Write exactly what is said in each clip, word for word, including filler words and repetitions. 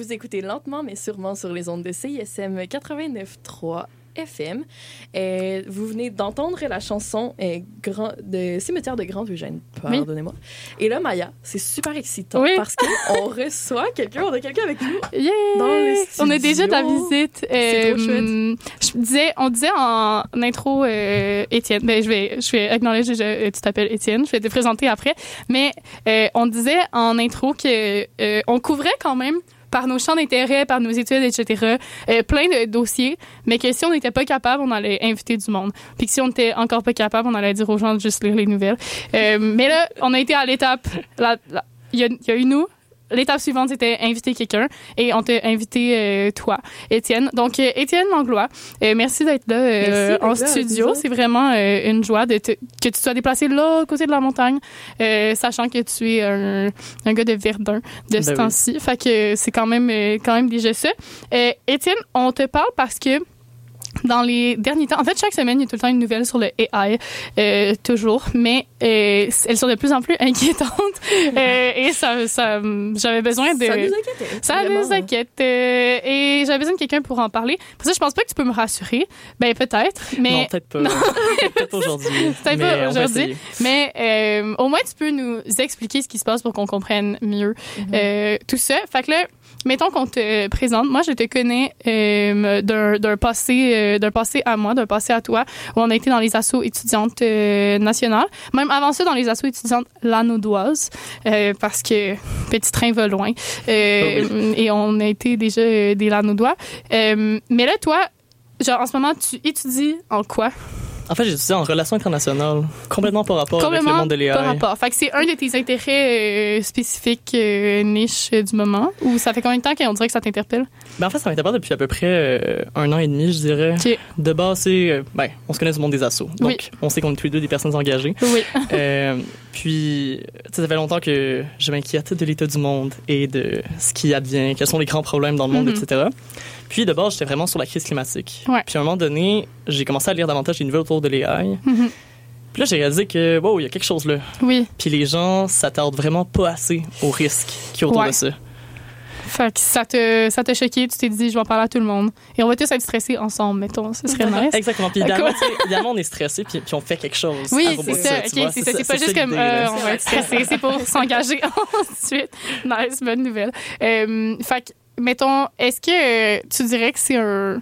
Vous écoutez lentement mais sûrement sur les ondes de C I S M quatre-vingt-neuf trois F M. Et vous venez d'entendre la chanson euh, grand, de Cimetière de Grande-Eugène. Pardonnez-moi. Oui. Et là, Maya, c'est super excitant oui. parce qu'on reçoit quelqu'un, on a quelqu'un avec nous yeah. dans le studio. On a déjà ta visite. C'est euh, trop chouette. Je disais, on disait en intro euh, Étienne. Ben, je vais, je vais acknowledge déjà, tu t'appelles Étienne. Je vais te présenter après. Mais euh, on disait en intro que euh, on couvrait quand même par nos champs d'intérêt, par nos études, et cetera, euh, plein de dossiers, mais que si on n'était pas capable, on allait inviter du monde. Puis que si on n'était encore pas capable, on allait dire aux gens de juste lire les nouvelles. Euh, mais là, on a été à l'étape... Il y, y a eu nous. L'étape suivante, c'était inviter quelqu'un et on t'a invité euh, toi, Étienne. Donc, euh, Étienne Langlois, euh, merci d'être là euh, merci en studio. C'est vraiment euh, une joie de te, que tu sois déplacé là, au côté de la montagne, euh, sachant que tu es un, un gars de Verdun de ce ben temps-ci. Oui. Fait que c'est quand même, euh, quand même déjà ça. Euh, Étienne, on te parle parce que dans les derniers temps, en fait, chaque semaine, il y a tout le temps une nouvelle sur le A I, euh, toujours, mais euh, elles sont de plus en plus inquiétantes euh, et ça, ça, j'avais besoin de... Ça nous inquiète. Ça vraiment. nous inquiète euh, et j'avais besoin de quelqu'un pour en parler. Pour ça, je pense pas que tu peux me rassurer. Ben peut-être, mais... Non, peut-être pas. peut-être pas aujourd'hui. Peut-être pas aujourd'hui. Mais euh, au moins, tu peux nous expliquer ce qui se passe pour qu'on comprenne mieux mm-hmm. euh, tout ça. Fait que là, mettons qu'on te présente. Moi, je te connais euh, d'un, d'un passé, euh, d'un passé à moi, d'un passé à toi, où on a été dans les assos étudiantes euh, nationales. Même avant ça, dans les assos étudiantes lanaudoises, euh, parce que petit train va loin. Euh, oh oui. Et on a été déjà euh, des lanaudois. Euh, mais là, toi, genre, en ce moment, tu étudies en quoi? En fait, j'étudie en relations internationales, complètement par rapport complètement avec le monde de l'A I. Par rapport. Fait que c'est un de tes intérêts euh, spécifiques, euh, niche euh, du moment, ou ça fait combien de temps qu'on dirait que ça t'interpelle? Ben en fait, ça m'interpelle depuis à peu près euh, un an et demi, je dirais. Okay. De base, c'est, euh, ben, on se connaît du monde des assos. Donc, oui. on sait qu'on est tous les deux des personnes engagées. Oui. euh, puis, tu sais, ça fait longtemps que je m'inquiète de l'état du monde et de ce qui advient, quels sont les grands problèmes dans le monde, mm-hmm. et cetera. Puis, de base, j'étais vraiment sur la crise climatique. Ouais. Puis, à un moment donné, j'ai commencé à lire davantage des nouvelles autour de l'A I. Mm-hmm. Puis là, j'ai réalisé que, wow, il y a quelque chose là. Oui. Puis les gens s'attardent vraiment pas assez aux risques qui est autour ouais. de ça. Fait que ça te, ça t'a choqué, tu t'es dit, je vais en parler à tout le monde. Et on va tous être stressés ensemble, mettons, ce serait nice. Exactement. Puis idéalement, idéalement, on est stressé, puis, puis on fait quelque chose. Oui, c'est ça. ça. Okay, c'est, c'est, c'est, c'est pas juste comme, euh, on va être stressé, c'est pour s'engager ensuite. Nice, bonne nouvelle. Euh, fait que, mettons, est-ce que euh, tu dirais que c'est un...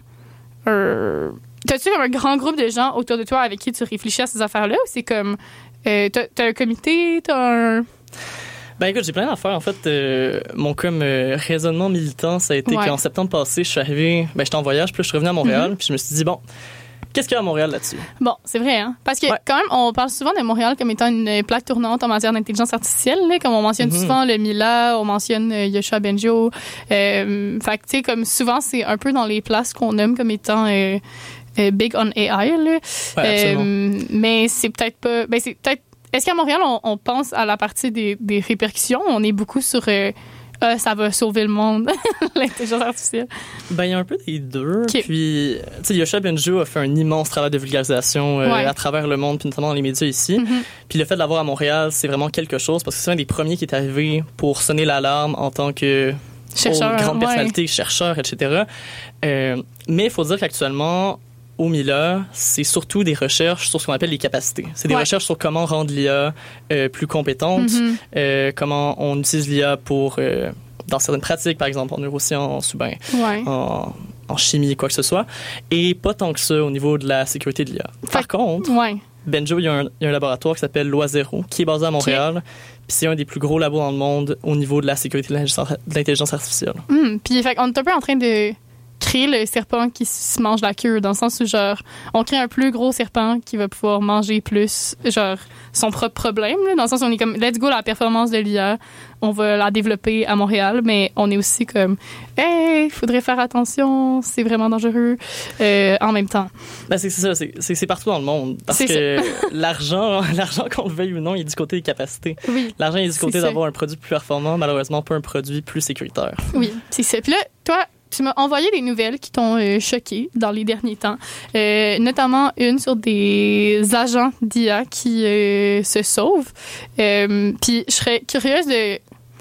un T'as-tu un grand groupe de gens autour de toi avec qui tu réfléchis à ces affaires-là, ou c'est comme... Euh, t'as, t'as un comité, t'as un... Ben écoute, j'ai plein d'affaires. En fait, euh, mon comme euh, raisonnement militant, ça a été ouais. qu'en septembre passé, je suis arrivé... Ben j'étais en voyage, puis là, je suis revenu à Montréal, mm-hmm. puis je me suis dit, bon... Qu'est-ce qu'il y a à Montréal là-dessus? Bon, c'est vrai, hein? Parce que, ouais. quand même, on parle souvent de Montréal comme étant une plaque tournante en matière d'intelligence artificielle, là, comme on mentionne mm-hmm. souvent le Mila, on mentionne euh, Yoshua Bengio. Euh, fait que, tu sais, comme souvent, c'est un peu dans les places qu'on nomme comme étant euh, euh, big on A I, là. Ouais, euh, mais c'est peut-être pas... Ben, c'est peut-être... Est-ce qu'à Montréal, on, on pense à la partie des, des répercussions? On est beaucoup sur... Euh, Euh, ça va sauver le monde, l'intelligence artificielle. Ben, il y a un peu des deux. Okay. Puis, tu sais, Yoshua Bengio a fait un immense travail de vulgarisation euh, ouais. à travers le monde, puis notamment dans les médias ici. Mm-hmm. Puis le fait de l'avoir à Montréal, c'est vraiment quelque chose, parce que c'est un des premiers qui est arrivé pour sonner l'alarme en tant que chercheur, grande ouais. personnalité, chercheur, et cetera. Euh, mais il faut dire qu'actuellement, au Mila, c'est surtout des recherches sur ce qu'on appelle les capacités. C'est des ouais. recherches sur comment rendre l'I A euh, plus compétente, mm-hmm. euh, comment on utilise l'I A pour, euh, dans certaines pratiques, par exemple en neurosciences ou bien ouais. en, en chimie, quoi que ce soit, et pas tant que ça au niveau de la sécurité de l'I A. Par fait, contre, ouais. Benjo, il y, a un, il y a un laboratoire qui s'appelle Loi Zéro, qui est basé à Montréal, okay. puis c'est un des plus gros labos dans le monde au niveau de la sécurité de l'intelligence artificielle. Mm, puis fait, on est un peu en train de créer le serpent qui se mange la queue, dans le sens où, genre, on crée un plus gros serpent qui va pouvoir manger plus, genre, son propre problème, là, dans le sens où on est comme, let's go, la performance de l'I A, on va la développer à Montréal, mais on est aussi comme, hey, il faudrait faire attention, c'est vraiment dangereux, euh, en même temps. Ben, c'est, c'est ça, c'est, c'est, c'est partout dans le monde, parce c'est que l'argent, l'argent, qu'on le veuille ou non, il est du côté des capacités. Oui, l'argent est du côté d'avoir un produit plus performant, malheureusement, pas un produit plus sécuritaire. Oui, c'est ça. Puis là, toi, tu m'as envoyé des nouvelles qui t'ont euh, choqué dans les derniers temps, euh, notamment une sur des agents d'I A qui euh, se sauvent. Euh, puis je serais curieuse de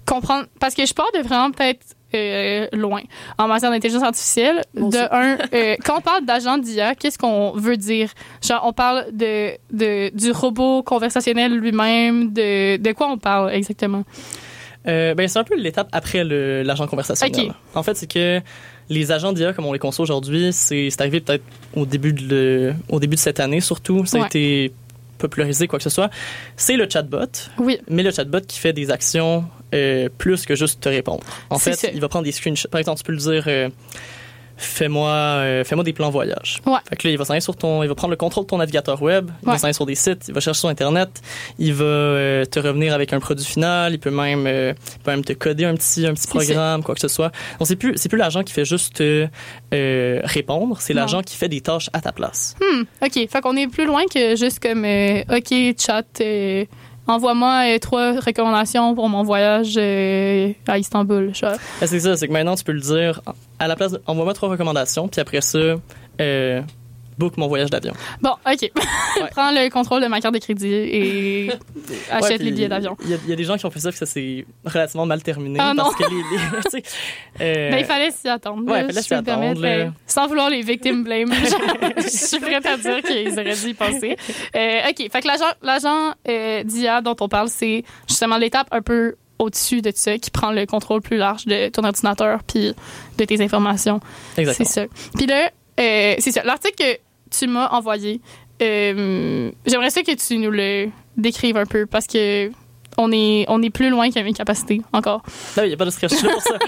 comprendre, parce que je pars de vraiment peut-être euh, loin en matière d'intelligence artificielle. Bon, de un, euh, quand on parle d'agent d'I A, qu'est-ce qu'on veut dire? Genre, on parle de, de, du robot conversationnel lui-même, de, de quoi on parle exactement? Euh, ben, c'est un peu l'étape après le, l'agent conversationnel. Okay. En fait, c'est que les agents d'I A, comme on les conçoit aujourd'hui, c'est, c'est arrivé peut-être au début de, le, au début de cette année, surtout. Ça ouais. a été popularisé, quoi que ce soit. C'est le chatbot. Oui. Mais le chatbot qui fait des actions euh, plus que juste te répondre. En c'est fait, ça. Il va prendre des screenshots. Par exemple, tu peux lui dire... Euh, Fais-moi, euh, fais-moi des plans voyage. Ouais. Fait que là, il va s'en aller sur ton, il va prendre le contrôle de ton navigateur web, il ouais. va s'en aller sur des sites, il va chercher sur Internet, il va euh, te revenir avec un produit final, il peut même, euh, il peut même te coder un petit, un petit programme, quoi que ce soit. Donc c'est plus, c'est plus l'agent qui fait juste te euh, répondre, c'est non. l'agent qui fait des tâches à ta place. Hmm. Ok. Fait qu'on est plus loin que juste comme, euh, ok, chat. Euh... Envoie-moi euh, trois recommandations pour mon voyage euh, à Istanbul. Ben, c'est ça, c'est que maintenant tu peux le dire à la place de, envoie-moi trois recommandations, puis après ça, euh, book mon voyage d'avion. Bon, OK. Ouais. Prends le contrôle de ma carte de crédit et achète ouais, les billets d'avion. Il y, y a des gens qui ont fait ça, que ça s'est relativement mal terminé. Ah parce non. que les, les, tu sais, euh, ben, il fallait s'y attendre. Ouais, il fallait s'y attendre. Permettre, euh, sans vouloir les victim blame. Je suis prête à dire qu'ils auraient dû y penser. Euh, OK. Fait que l'agent, l'agent euh, d'I A dont on parle, c'est justement l'étape un peu au-dessus de ça, qui prend le contrôle plus large de ton ordinateur puis de tes informations. Exactement. C'est ça. Puis là, euh, c'est ça. L'article que tu m'as envoyé, euh, j'aimerais ça que tu nous le décrives un peu parce que on est, on est plus loin que mes capacités encore. Non, il n'y a pas de stress, je suis là pour ça.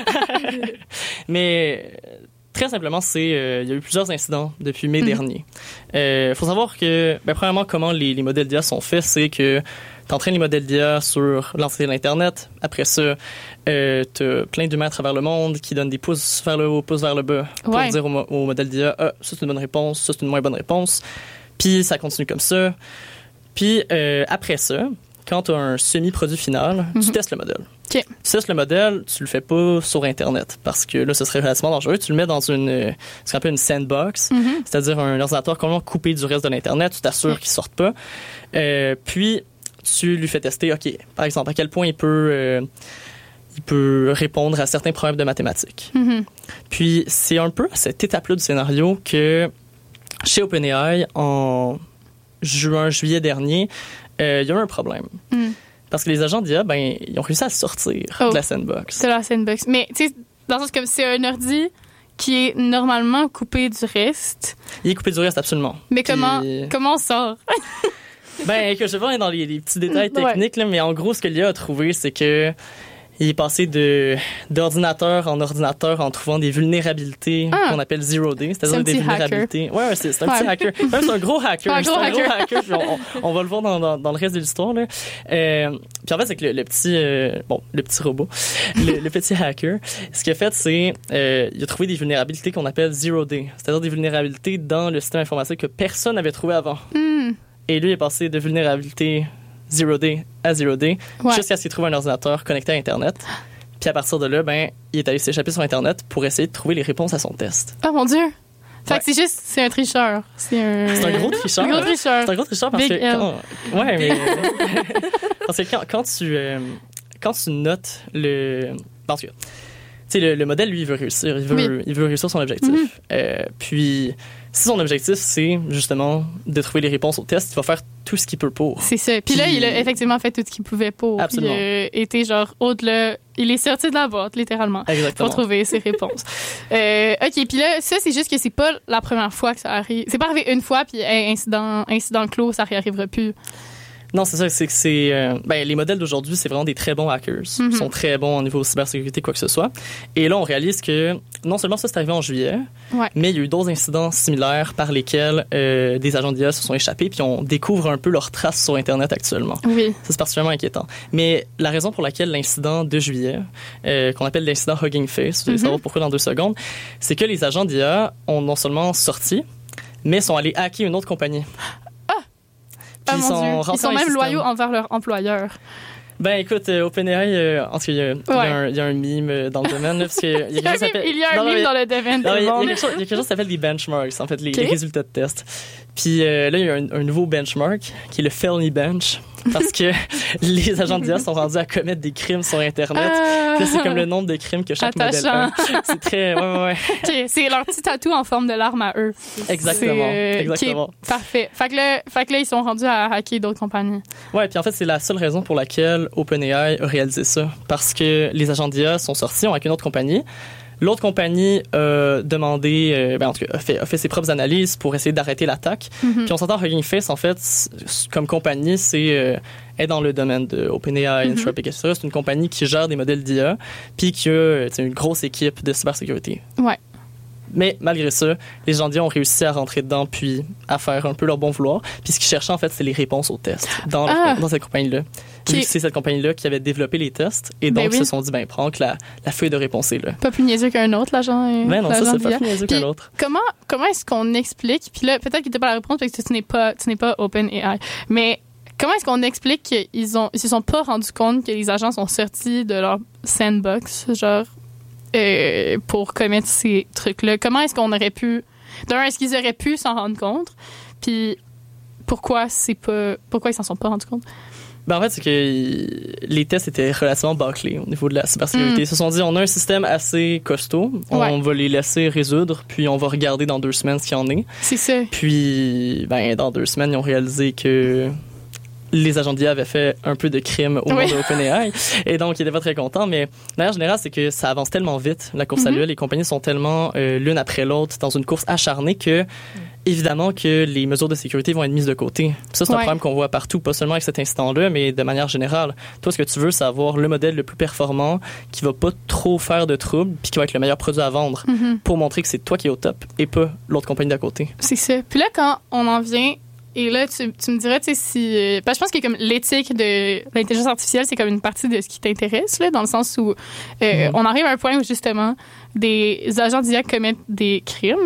Mais très simplement, c'est euh, il y a eu plusieurs incidents depuis mai mm-hmm. dernier. Il euh, faut savoir que, ben, premièrement, comment les, les modèles d'I A sont faits, c'est que tu entraînes les modèles d'I A sur l'entité de l'Internet. Après ça, euh, tu as plein d'humains à travers le monde qui donnent des pouces vers le haut, pouces vers le bas pour ouais. dire au, au modèle d'I A, ah, ça c'est une bonne réponse, ça c'est une moins bonne réponse. Puis ça continue comme ça. Puis euh, après ça, quand tu as un semi-produit final, mm-hmm. tu testes le modèle. Okay. Tu testes le modèle, tu le fais pas sur Internet parce que là, ce serait relativement dangereux. Tu le mets dans une, ce qu'on appelle une sandbox, mm-hmm. c'est-à-dire un ordinateur complètement coupé du reste de l'Internet. Tu t'assures mm-hmm. qu'il ne sorte pas. Euh, puis, tu lui fais tester, OK, par exemple, à quel point il peut, euh, il peut répondre à certains problèmes de mathématiques. Mm-hmm. Puis, c'est un peu à cette étape-là du scénario que chez OpenAI, en juin, juillet dernier, euh, il y a eu un problème. Mm. Parce que les agents d'I A, ben, ils ont réussi à sortir oh, de la sandbox. De la sandbox. Mais, tu sais, dans le sens comme c'est un ordi qui est normalement coupé du reste. Il est coupé du reste, absolument. Mais Puis... comment, comment on sort? Ben, que je vais pas dans les, les petits détails techniques, ouais. là, mais en gros, ce que l'I A a trouvé, c'est que il est passé de, d'ordinateur en ordinateur en trouvant des vulnérabilités ah. qu'on appelle zero day, c'est-à-dire c'est des vulnérabilités. Ouais, ouais, c'est, c'est un ouais. petit hacker. Même c'est un gros hacker. Un gros c'est hacker. un gros hacker. Puis on, on, on va le voir dans, dans, dans le reste de l'histoire, là. Euh, puis en fait, c'est que le, le petit, euh, bon, le petit robot, le, le petit hacker, ce qu'il a fait, c'est, euh, il a trouvé des vulnérabilités qu'on appelle zero day, c'est-à-dire des vulnérabilités dans le système informatique que personne n'avait trouvé avant. Mm. Et lui est passé de vulnérabilité zero day à zero day ouais. jusqu'à ce qu'il trouve un ordinateur connecté à Internet. Puis à partir de là, ben, il est allé s'échapper sur Internet pour essayer de trouver les réponses à son test. Oh mon Dieu! Fait ouais. que c'est juste, c'est un tricheur. C'est un, c'est un gros tricheur. Un gros tricheur. C'est un gros tricheur parce Big que... Quand, ouais, mais... parce que quand, quand, tu, euh, quand tu notes le... Parce que, tu sais, le, le modèle, lui, il veut réussir. Il veut, oui. il veut réussir son objectif. Mm-hmm. Euh, puis... Si son objectif, c'est justement de trouver les réponses au test, il va faire tout ce qu'il peut pour. C'est ça. Puis, puis là, il a effectivement fait tout ce qu'il pouvait pour. Absolument. Il a été genre au-delà. Il est sorti de la boîte, littéralement. Exactement. Pour trouver ses réponses. euh, OK. Puis là, ça, c'est juste que c'est pas la première fois que ça arrive. C'est pas arrivé une fois, puis hey, incident, incident clos, ça réarrivera plus. Non, c'est ça, c'est que c'est... Euh, ben, les modèles d'aujourd'hui, c'est vraiment des très bons hackers. Mm-hmm. Ils sont très bons au niveau cybersécurité, quoi que ce soit. Et là, on réalise que non seulement ça, c'est arrivé en juillet, ouais. mais il y a eu d'autres incidents similaires par lesquels euh, des agents d'I A se sont échappés, puis on découvre un peu leurs traces sur Internet actuellement. Oui. Ça, c'est particulièrement inquiétant. Mais la raison pour laquelle l'incident de juillet, euh, qu'on appelle l'incident Hugging Face, vous allez mm-hmm. savoir pourquoi dans deux secondes, c'est que les agents d'I A ont non seulement sorti, mais sont allés hacker une autre compagnie. Ah, ils mon sont, Dieu. Ils sont même loyaux envers leur employeur. Ben écoute, euh, OpenAI, euh, en tout cas, il y, a, ouais. il, y a un, il y a un mime dans le domaine. Là, parce que il, y a il, y a un, il y a un non, mime mais, dans le domaine. Non, il, y a, il, y a chose, il y a quelque chose qui s'appelle des benchmarks, en fait, les, okay. les résultats de tests. Puis euh, là, il y a un, un nouveau benchmark qui est le Felony Bench. Parce que les agents d'I A sont rendus à commettre des crimes sur Internet. Ah, puis là, c'est comme le nombre de crimes que chaque attachant. modèle a. C'est très... Ouais, ouais, ouais. Okay, c'est leur petit tatou en forme de l'arme à eux. Exactement. Euh, exactement. Parfait. Fait que, là, fait que là, ils sont rendus à hacker d'autres compagnies. Ouais, puis en fait, c'est la seule raison pour laquelle OpenAI a réalisé ça. Parce que les agents d'I A sont sortis, ont hacké une autre compagnie. L'autre compagnie a demandé, euh, ben en tout cas, a fait, a fait ses propres analyses pour essayer d'arrêter l'attaque. Mm-hmm. Puis on s'entend Hugging Face, en fait, comme compagnie, c'est euh, est dans le domaine de OpenAI, mm-hmm. Anthropic, et cetera. C'est une compagnie qui gère des modèles d'I A, puis qui a une grosse équipe de cybersécurité. Ouais. Mais malgré ça, les gens d'I A ont réussi à rentrer dedans puis à faire un peu leur bon vouloir. Puis ce qu'ils cherchaient, en fait, c'est les réponses aux tests dans, leur, ah. dans cette compagnie-là. Puis c'est cette compagnie-là qui avait développé les tests. Et donc, ben oui. ils se sont dit, ben, prends que la, la feuille de réponse est là. Pas plus niaiseux qu'un autre, l'agent. Ben non, ça, c'est pas plus niaiseux qu'un autre. Comment, comment est-ce qu'on explique, puis là, peut-être qu'il n'était pas la réponse parce que tu n'es pas, tu n'es pas OpenAI, mais comment est-ce qu'on explique qu'ils ont, ils se sont pas rendus compte que les agents sont sortis de leur sandbox, genre, Euh, pour commettre ces trucs-là? Comment est-ce qu'on aurait pu... D'un, est-ce qu'ils auraient pu s'en rendre compte? Puis pourquoi c'est pas... Pourquoi ils s'en sont pas rendus compte? Ben en fait, c'est que les tests étaient relativement bâclés au niveau de la cybersécurité. Mm. Ils se sont dit, on a un système assez costaud, on ouais. va les laisser résoudre, puis on va regarder dans deux semaines ce qu'il y en est. C'est ça. Puis, ben dans deux semaines, ils ont réalisé que les agents d'I A avaient fait un peu de crime au oui. nom de OpenAI. Et donc, ils n'étaient pas très contents. Mais, de manière générale, c'est que ça avance tellement vite, la course mm-hmm. à l'I A. Les compagnies sont tellement euh, l'une après l'autre dans une course acharnée que, mm. évidemment, que les mesures de sécurité vont être mises de côté. Puis ça, c'est ouais. un problème qu'on voit partout, pas seulement avec cet incident-là, mais de manière générale. Toi, ce que tu veux, c'est avoir le modèle le plus performant, qui va pas trop faire de troubles, puis qui va être le meilleur produit à vendre, mm-hmm. pour montrer que c'est toi qui es au top et pas l'autre compagnie d'à côté. C'est ça. Puis là, quand on en vient... Et là, tu, tu me dirais, tu sais, si... Euh, parce que je pense que comme l'éthique de l'intelligence artificielle, c'est comme une partie de ce qui t'intéresse, là, dans le sens où euh, mmh. on arrive à un point où, justement, des agents d'I A commettent des crimes.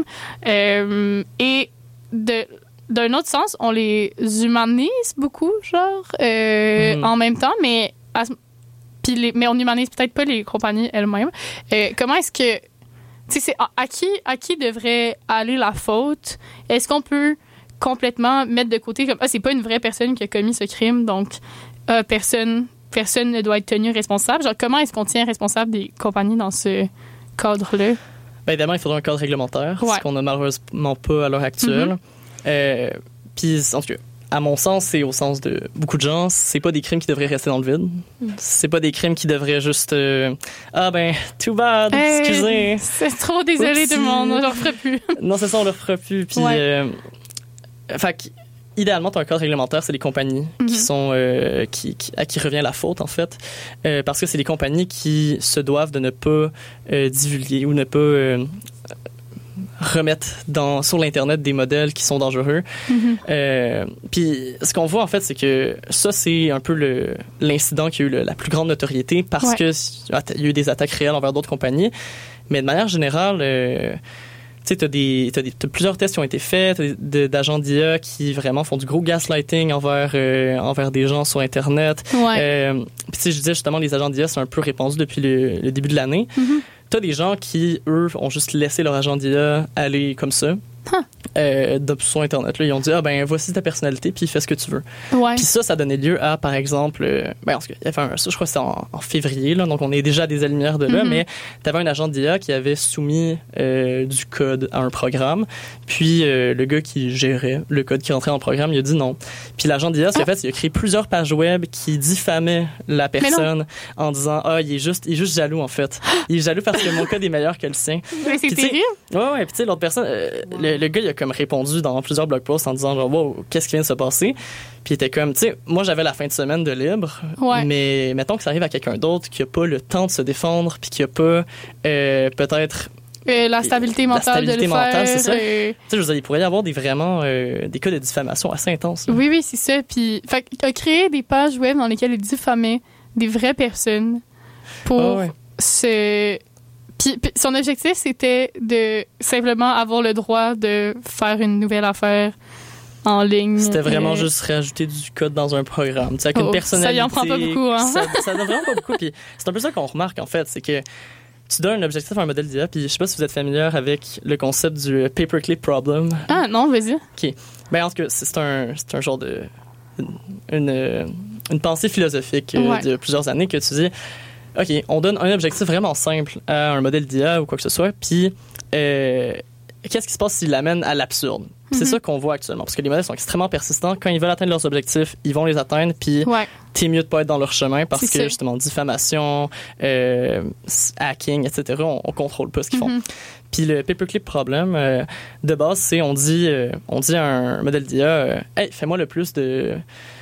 Euh, et de, d'un autre sens, on les humanise beaucoup, genre, euh, mmh. en même temps, mais, à, puis les, mais on humanise peut-être pas les compagnies elles-mêmes. Euh, comment est-ce que... Tu sais, c'est à, à, qui, à qui devrait aller la faute? Est-ce qu'on peut... complètement mettre de côté comme ah c'est pas une vraie personne qui a commis ce crime, donc euh, personne personne ne doit être tenu responsable. Genre comment est-ce qu'on tient responsable des compagnies dans ce cadre-là? Bien, évidemment, il faudra un cadre réglementaire, ouais. ce qu'on n'a malheureusement pas à l'heure actuelle. Mm-hmm. Euh, puis en tout cas, à mon sens, c'est au sens de beaucoup de gens, c'est pas des crimes qui devraient rester dans le vide. Mm. C'est pas des crimes qui devraient juste euh, ah ben too bad, hey, excusez. C'est trop désolé Oupsie. Tout le monde, on le refera plus. Non, c'est ça, on le refera plus. Puis ouais. euh, fait idéalement, tu as un cadre réglementaire, c'est les compagnies mm-hmm. qui sont euh, qui, qui, à qui revient la faute, en fait. Euh, parce que c'est les compagnies qui se doivent de ne pas euh, divulguer ou ne pas euh, remettre dans, sur l'Internet des modèles qui sont dangereux. Mm-hmm. Euh, puis ce qu'on voit, en fait, c'est que ça, c'est un peu le, l'incident qui a eu le, la plus grande notoriété parce ouais. qu'il y a eu des attaques réelles envers d'autres compagnies. Mais de manière générale... Euh, tu sais, t'as des, t'as des, t'as plusieurs tests qui ont été faits, t'as des, d'agents d'I A qui vraiment font du gros gaslighting envers, euh, envers des gens sur Internet. Ouais. Euh, puis tu sais, je disais justement, les agents d'I A sont un peu répandus depuis le, le début de l'année. Mm-hmm. T'as des gens qui, eux, ont juste laissé leur agent d'I A aller comme ça. Huh. Euh, sur Internet. Là, ils ont dit, ah ben, voici ta personnalité, puis fais ce que tu veux. Ouais. Puis ça, ça donnait lieu à, par exemple, euh, ben, en tout cas, il y avait un, ça, je crois que c'était en, en février, là, donc on est déjà à des années-lumière de là, mm-hmm. mais t'avais un agent d'I A qui avait soumis euh, du code à un programme, puis euh, le gars qui gérait le code qui rentrait dans le programme, il a dit non. Puis l'agent d'I A, ce qu'il a fait, c'est qu'il a créé plusieurs pages web qui diffamaient la personne en disant, ah, il est juste, il est juste jaloux, en fait. Il est jaloux parce que mon code est meilleur que le sien. Mais c'est terrible. Ouais, ouais, puis tu sais, l'autre personne, euh, le, le gars, il a comme répondu dans plusieurs blog posts en disant genre wow, qu'est-ce qui vient de se passer, puis il était comme tu sais moi j'avais la fin de semaine de libre, ouais. mais mettons que ça arrive à quelqu'un d'autre qui a pas le temps de se défendre puis qui a pas euh, peut-être euh, la stabilité mentale la stabilité de le mentale, faire, c'est ça. Euh... Tu sais, je veux dire, il pourrait y avoir des vraiment euh, des cas de diffamation assez intenses. Là. Oui oui c'est ça, puis fait il a créé des pages web dans lesquelles il diffamait des vraies personnes pour oh, ouais. se Puis, puis son objectif, c'était de simplement avoir le droit de faire une nouvelle affaire en ligne. C'était vraiment euh... juste rajouter du code dans un programme. Tu sais, avec oh, une personnalité. Ça y en prend pas beaucoup, hein. Ça, ça donne vraiment pas beaucoup. Puis c'est un peu ça qu'on remarque, en fait. C'est que tu donnes un objectif à un modèle d'I A, puis je sais pas si vous êtes familière avec le concept du paperclip problem. Ah, non, vas-y. OK. Ben, en tout cas, c'est un, c'est un genre de. Une, une, une pensée philosophique euh, ouais. de plusieurs années que tu dis. OK, on donne un objectif vraiment simple à un modèle d'I A ou quoi que ce soit, puis euh, qu'est-ce qui se passe s'il l'amène à l'absurde? Mm-hmm. C'est ça qu'on voit actuellement, parce que les modèles sont extrémement persistants. Quand ils veulent atteindre leurs objectifs, ils vont les atteindre, puis ouais. t'es mieux de pas être dans leur chemin parce c'est que, ça. justement, diffamation, euh, hacking, et cetera, on, on contrôle pas ce qu'ils mm-hmm. font. Puis le paperclip problem, euh, de base, c'est on dit, euh, on dit à un modèle d'I A, euh, « Hey, fais-moi le plus de... »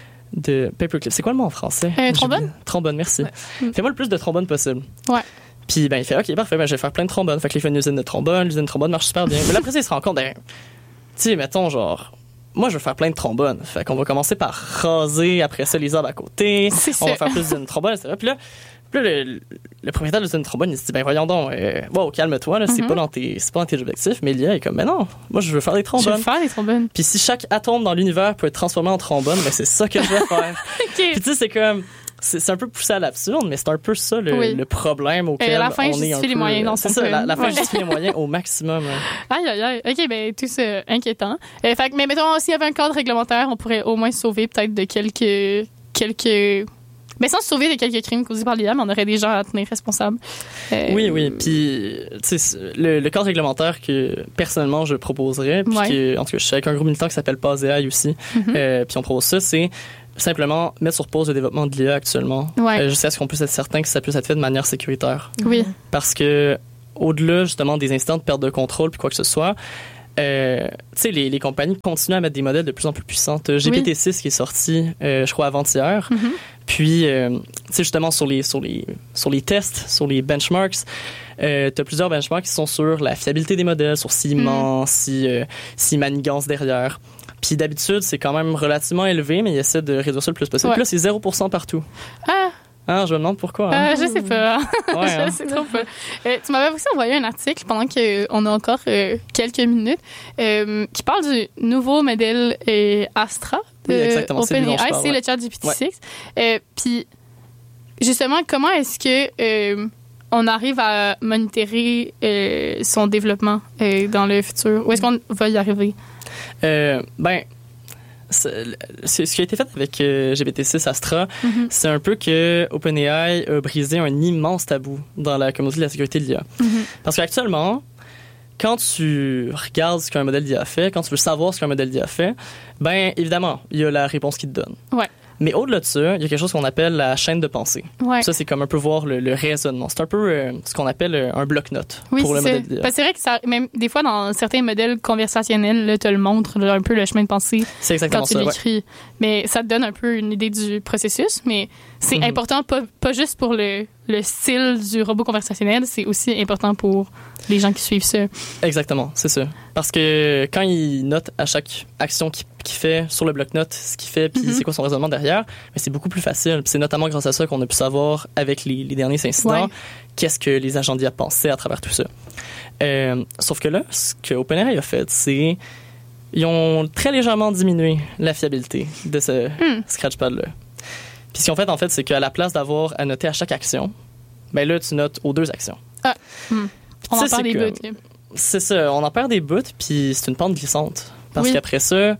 de paperclip. C'est quoi le mot en français? Euh, trombone? Trombone, merci. Ouais. Fais-moi le plus de trombone possible. Ouais. Puis, ben, il fait, OK, parfait, ben, je vais faire plein de trombones. Fait qu'il fait une usine de trombone, l'usine de trombone marche super bien. Mais là, après, il se rend compte, ben, tu sais, mettons, genre, moi, je veux faire plein de trombones. Fait qu'on va commencer par raser, après ça, les arbres à côté. C'est on ça. va faire plus d'usines de trombone, et cetera. Puis là, Puis là, le, le propriétaire de l'usine de trombone, il se dit, ben voyons donc, euh, wow, calme-toi, là, mm-hmm. c'est pas dans tes, c'est pas dans tes objectifs. Mais l'I A est comme, ben non, moi je veux faire des trombones. Je veux faire des trombones. Puis si chaque atome dans l'univers peut être transformé en trombone, ben c'est ça que je vais faire. okay. Puis tu sais, c'est comme, c'est, c'est un peu poussé à l'absurde, mais c'est un peu ça le, oui. le problème auquel Et à la fin, on est un peu. Les moyens dans c'est son ça, la, la fin ouais. justifie les moyens au maximum. Hein. Aïe, aïe, aïe. OK, ben tout c'est inquiétant. Euh, fait, mais mettons, s'il y avait un cadre réglementaire, on pourrait au moins se sauver peut-être de quelques... quelques... Mais sans se sauver de quelques crimes causés par l'I A, mais on aurait des gens à tenir responsables. Euh... Oui, oui. Puis, tu sais, le, le cadre réglementaire que, personnellement, je proposerais, puis ouais. que, en tout cas, je suis avec un groupe militant qui s'appelle PASEAI aussi, mm-hmm. euh, puis on propose ça, c'est simplement mettre sur pause le développement de l'I A actuellement, ouais. euh, jusqu'à ce qu'on puisse être certain que ça puisse être fait de manière sécuritaire. Oui. Parce que, au-delà, justement, des instants de perte de contrôle, puis quoi que ce soit, Euh, tu sais, les, les compagnies continuent à mettre des modèles de plus en plus puissants. G P T six oui. qui est sorti, euh, je crois, avant-hier. Mm-hmm. Puis, euh, tu sais, justement, sur les, sur, les, sur les tests, sur les benchmarks, euh, tu as plusieurs benchmarks qui sont sur la fiabilité des modèles, sur s'ils mm-hmm. mentent, si, euh, s'ils manigancent derrière. Puis d'habitude, c'est quand même relativement élevé, mais ils essaient de réduire ça le plus possible. Ouais. Puis là, c'est zéro pour cent partout. Ah! Ah, je me demande pourquoi. Hein? Euh, je sais pas. Ouais, je hein? sais trop pas. Euh, tu m'avais aussi envoyé un article pendant qu'on a encore euh, quelques minutes euh, qui parle du nouveau modèle euh, Astra de oui, OpenAI. C'est, c'est ouais. le ChatGPT six. Ouais. Euh, puis, justement, comment est-ce que euh, on arrive à monitorer euh, son développement euh, dans le futur? Où est-ce qu'on va y arriver? Euh, ben... C'est, c'est, ce qui a été fait avec euh, G P T six Astra, mm-hmm. c'est un peu que OpenAI a brisé un immense tabou dans la communauté de la sécurité de l'I A. Mm-hmm. Parce qu'actuellement, quand tu regardes ce qu'un modèle d'I A fait, quand tu veux savoir ce qu'un modèle d'I A fait, ben évidemment, il y a la réponse qu'il te donne. Ouais. Mais au-delà de ça, il y a quelque chose qu'on appelle la chaîne de pensée. Ouais. Ça, c'est comme un peu voir le, le raisonnement. C'est un peu euh, ce qu'on appelle euh, un bloc-notes oui, pour le c'est modèle d'I A. Parce que c'est vrai que ça, même des fois, dans certains modèles conversationnels, tu le montres là, un peu le chemin de pensée c'est exactement quand tu ça, l'écris. Ouais. Mais ça te donne un peu une idée du processus. Mais c'est mm-hmm. important, pas, pas juste pour le, le style du robot conversationnel, c'est aussi important pour les gens qui suivent ça. Exactement, c'est ça. Parce que quand il note à chaque action qu'il, qu'il fait sur le bloc-notes, ce qu'il fait, puis mm-hmm. c'est quoi son raisonnement derrière, mais c'est beaucoup plus facile. Puis c'est notamment grâce à ça qu'on a pu savoir, avec les, les derniers incidents, ouais. qu'est-ce que les agents d'I A pensaient à travers tout ça. Euh, sauf que là, ce que OpenAI a fait, c'est ils ont très légèrement diminué la fiabilité de ce mm. Scratchpad-là. Puis ce qu'ils ont fait, en fait, c'est qu'à la place d'avoir à noter à chaque action, ben là, tu notes aux deux actions. Ah. Mm. On en perd des bouts. C'est ça, on en perd des bouts, puis c'est une pente glissante. Parce oui. qu'après ça,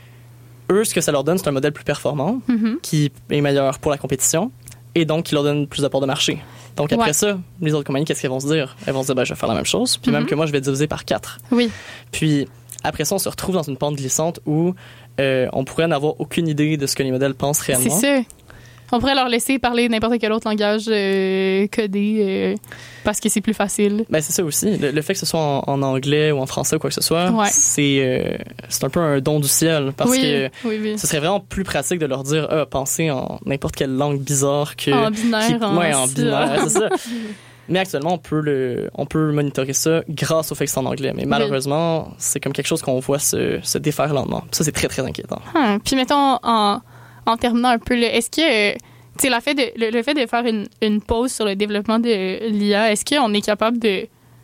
eux, ce que ça leur donne, c'est un modèle plus performant, mm-hmm. qui est meilleur pour la compétition, et donc qui leur donne plus d'apport de marché. Donc après ouais. ça, les autres compagnies, qu'est-ce qu'elles vont se dire? Elles vont se dire, ben, je vais faire la même chose, puis mm-hmm. même que moi, je vais diviser par quatre. Oui. Puis après ça, on se retrouve dans une pente glissante où euh, on pourrait n'avoir aucune idée de ce que les modèles pensent réellement. C'est ça. On pourrait leur laisser parler n'importe quel autre langage euh, codé euh, parce que c'est plus facile. Ben, c'est ça aussi. Le, le fait que ce soit en, en anglais ou en français ou quoi que ce soit, ouais. c'est, euh, c'est un peu un don du ciel. Parce oui, que oui, oui. ce serait vraiment plus pratique de leur dire ah, pensez en n'importe quelle langue bizarre que. En binaire. Qui, en ouais, en binaire, c'est ça. Mais actuellement, on peut, le, on peut monitorer ça grâce au fait que c'est en anglais. Mais malheureusement, oui. c'est comme quelque chose qu'on voit se, se défaire lentement. Ça, c'est très, très inquiétant. Hum, puis mettons, en, en terminant un peu, là, est-ce que, tu sais, le fait de, le, le fait de faire une, une pause sur le développement de l'I A, est-ce qu'on est capable de,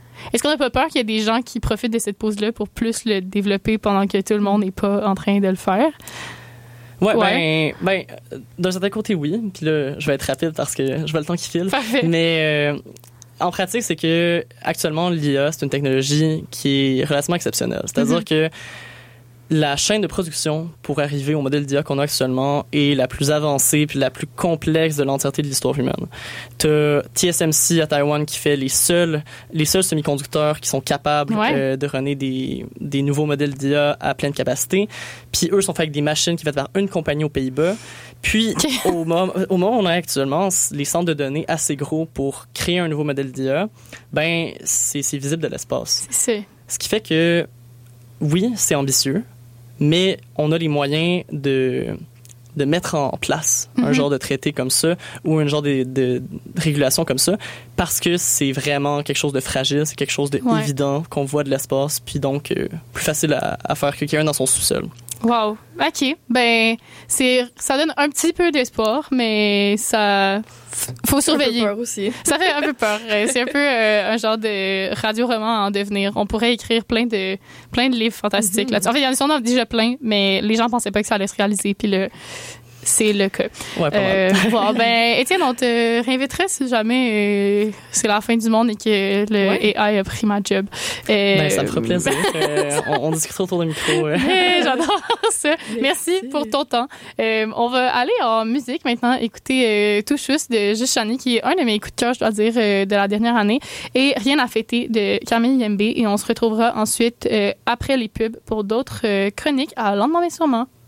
Est-ce qu'on n'a pas peur qu'il y ait des gens qui profitent de cette pause-là pour plus le développer pendant que tout le monde n'est pas en train de le faire? Ouais, Ouais. ben, ben, d'un certain côté, oui. Puis là, je vais être rapide parce que je vois le temps qui file. Parfait. Mais euh, en pratique, c'est que actuellement, l'I A, c'est une technologie qui est relativement exceptionnelle. C'est-à-dire Mhm. que la chaîne de production pour arriver au modèle d'I A qu'on a actuellement est la plus avancée puis la plus complexe de l'entièreté de l'histoire humaine. T'as T S M C à Taïwan qui fait les seuls, les seuls semi-conducteurs qui sont capables Ouais. euh, de runner des, des nouveaux modèles d'I A à pleine capacité. Puis eux sont faits avec des machines qui sont faites par une compagnie aux Pays-Bas. Puis Okay. au, moment, au moment où on est actuellement, les centres de données assez gros pour créer un nouveau modèle d'I A, ben c'est, c'est visible de l'espace. C'est Ce qui fait que, oui, c'est ambitieux, mais on a les moyens de, de mettre en place un Mhm. genre de traité comme ça ou un genre de, de, de régulation comme ça parce que c'est vraiment quelque chose de fragile, c'est quelque chose de Ouais. évident qu'on voit de l'espace, puis donc euh, plus facile à, à faire que quelqu'un dans son sous-sol. Wow. OK. Ben, c'est, ça donne un petit peu d'espoir, mais ça, faut surveiller. Un peu peur aussi. Ça fait un peu peur. Euh, C'est un peu euh, un genre de radio-roman en devenir. On pourrait écrire plein de, plein de livres fantastiques Mhm. là-dessus. En fait, il y en a sûrement déjà plein, mais les gens pensaient pas que ça allait se réaliser, puis le, c'est le cas. Ouais, pas Euh, mal. bon, ben, Étienne, on te réinviterait si jamais euh, c'est la fin du monde et que le Ouais. A I a pris ma job. Euh, Ben, ça me fera plaisir. Euh, on, on discutera autour du micro. euh. Hey, j'adore ça. Merci. Merci. pour ton temps. Euh, on va aller en musique maintenant, écouter euh, Tout Juste de Juste Chani, qui est un de mes coups de cœur, je dois dire, euh, de la dernière année, et Rien à fêter de Camille Yembe. Et on se retrouvera ensuite, euh, après les pubs, pour d'autres euh, chroniques à Lendemain sûrement.